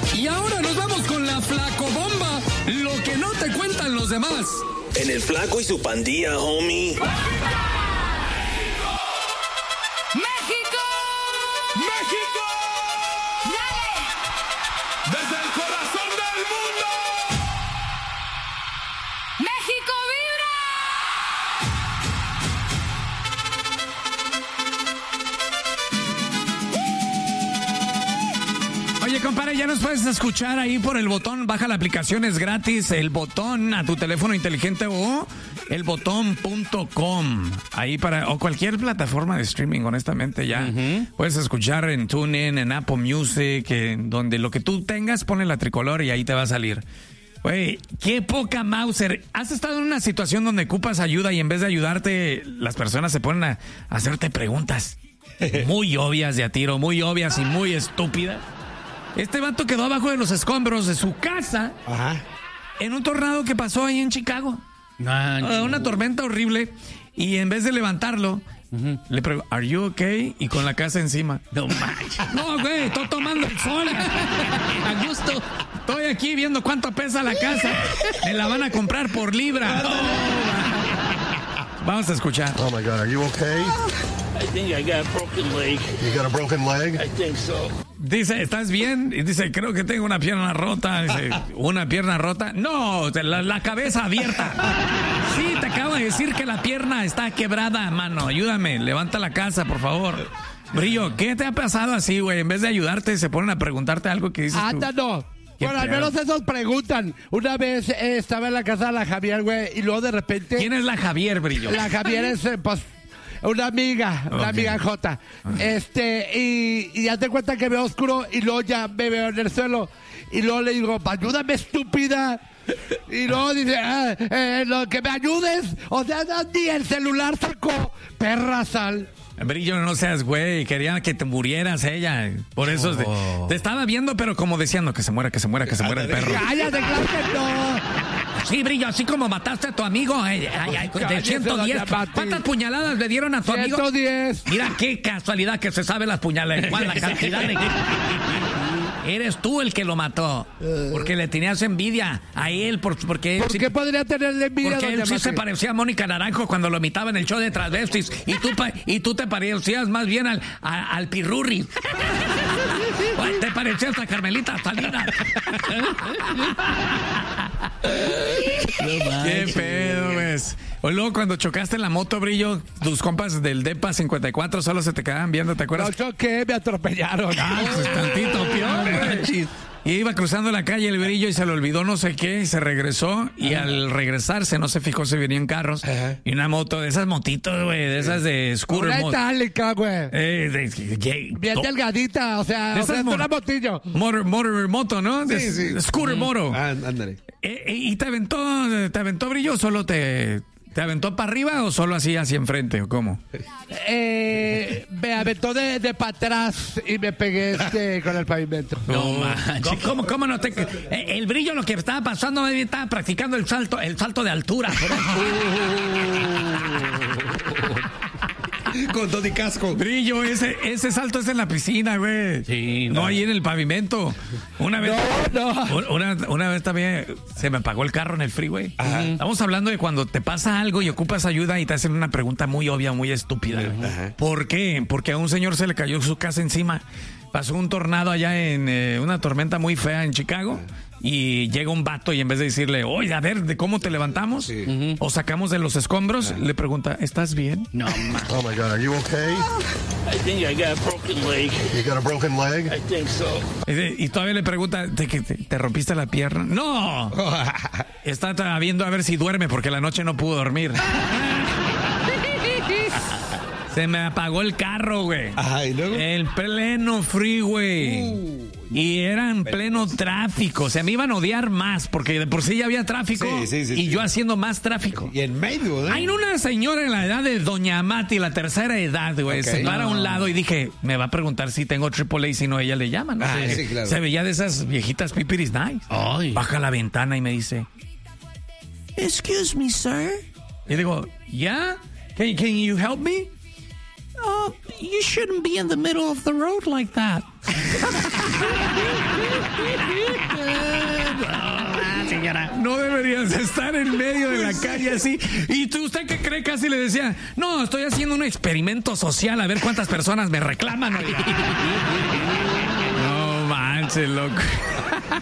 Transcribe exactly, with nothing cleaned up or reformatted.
Y ahora nos vamos con la Flacobomba, lo que no te cuentan los demás. En el Flaco y su pandilla, homie. ¡México! ¡México! ¡Dale! ¡Desde el corazón del mundo! ¡México vibra! Oye, compadre, ya nos puedes escuchar ahí por el botón. Baja la aplicación, es gratis. El botón a tu teléfono inteligente o el botón punto com. Ahí para, o cualquier plataforma de streaming, honestamente, ya. Uh-huh. Puedes escuchar en TuneIn, en Apple Music, en donde lo que tú tengas, pone la tricolor y ahí te va a salir. Güey, qué poca Mauser. ¿Has estado en una situación donde ocupas ayuda y en vez de ayudarte, las personas se ponen a, a hacerte preguntas muy obvias de a tiro, muy obvias y muy estúpidas? Este vato quedó abajo de los escombros de su casa. Ajá. En un tornado que pasó ahí en Chicago. No, una tormenta horrible. Y en vez de levantarlo, uh-huh, le pregunto, ¿Are you okay? Y con la casa encima. No manches. No, güey, estoy tomando el sol. A gusto. Estoy aquí viendo cuánto pesa la casa. Me la van a comprar por libra. No. Vamos a escuchar. Oh my God, are you okay? I think I got a broken leg. You got a broken leg? I think so. Dice, ¿estás bien? Y dice, creo que tengo una pierna rota. Dice, ¿una pierna rota? No, la, la cabeza abierta. Sí, te acabo de decir que la pierna está quebrada, mano. Ayúdame, levanta la casa, por favor. Brillo, ¿qué te ha pasado así, güey? En vez de ayudarte, se ponen a preguntarte algo que dices tú. ¡Anda, no! Bueno, al menos esos preguntan. Una vez eh, estaba en la casa de la Javier, güey, y luego de repente... ¿Quién es la Javier, Brillo? La Javier es, eh, pues... Una amiga, una okay. amiga Jota. Este, y, y ya te cuenta que veo oscuro y luego ya me veo en el suelo. Y luego le digo, ayúdame, estúpida. Y luego dice, ah, eh, lo que me ayudes. O sea, ni el celular sacó, perra sal. Brillo, no seas güey, quería que te murieras ella. Por eso oh. te, te estaba viendo, pero como diciendo que se muera, que se muera, que se muera el perro. ¡Cállate, claro que no! Sí, Brillo, así como mataste a tu amigo ay, ay, ay, de ciento diez. ¿Cuántas puñaladas le dieron a tu amigo? ciento diez. Mira qué casualidad que se sabe las puñaladas. ¿Cuál la cantidad de... Eres tú el que lo mató. Porque le tenías envidia a él. Por, porque ¿Por él, qué podría tenerle envidia? Porque él sí Macri se parecía a Mónica Naranjo cuando lo imitaba en el show de Transvestis. Y tú, y tú te parecías más bien al, a, al Pirurri. Te parecías a Carmelita Salinas. No qué pedo, pues. O luego cuando chocaste en la moto, Brillo, tus compas del DEPA cincuenta y cuatro solo se te quedaban viendo, ¿te acuerdas? No choqué, me atropellaron. Ah, pues tantito, peor. Y iba cruzando la calle el Brillo y se le olvidó no sé qué y se regresó y uh-huh. al regresarse no se fijó si venían carros uh-huh. y una moto de esas motitos, güey, de esas de scooter. Una itálica, güey. Eh, de, de, de, Bien to- delgadita, o sea, de o sea, una motillo. Motor, motor, moto, ¿no? De, sí, sí. Scooter uh-huh. moto. Ah, ándale. Eh, eh, y te aventó, te aventó Brillo, solo te... ¿Te aventó para arriba o solo así hacia enfrente o cómo? Eh, me aventó de, de para atrás y me pegué este con el pavimento. No, no manches. ¿Cómo, cómo no te...? El Brillo lo que estaba pasando, estaba practicando el salto, el salto de altura. Con todo y casco. Brillo, ese, ese salto es en la piscina, güey. Sí, no. no ahí en el pavimento. Una vez, no, no. Una, una vez también se me apagó el carro en el freeway. Ajá. Estamos hablando de cuando te pasa algo y ocupas ayuda y te hacen una pregunta muy obvia, muy estúpida. Ajá. ¿Por qué? Porque a un señor se le cayó su casa encima. Pasó un tornado allá en eh, una tormenta muy fea en Chicago. Y llega un vato y en vez de decirle, oye, a ver, ¿de cómo te levantamos? Sí. Uh-huh. O sacamos de los escombros, uh-huh. le pregunta, ¿estás bien? No, man. Oh, my God, are you okay? I think I got a broken leg. You got a broken leg? I think so. Y, y todavía le pregunta, ¿te, te, ¿te rompiste la pierna? ¡No! Está viendo a ver si duerme porque la noche no pudo dormir. Se me apagó el carro, güey. Ajá, ¿y luego? El pleno freeway. Uh. Y era en pleno tráfico. O sea, me iban a odiar más porque de por sí ya había tráfico. Sí, sí, sí, y sí. yo haciendo más tráfico. Y en medio, ¿eh? Hay una señora en la edad de Doña Mati, la tercera edad, güey. Okay. Se para no. a un lado y dije, me va a preguntar si tengo triple A, si no ella le llama. ¿No? Ah, se, sí, claro. Se veía de esas viejitas pipiris nice. Ay. Baja la ventana y me dice, excuse me, sir. Y digo, yeah? Can, can you help me? Oh, you shouldn't be in the middle of the road like that. señora. No deberías estar en medio de la calle así. ¿Y tú, usted qué cree? Casi le decía, no, estoy haciendo un experimento social a ver cuántas personas me reclaman. Oiga. No manches, loco.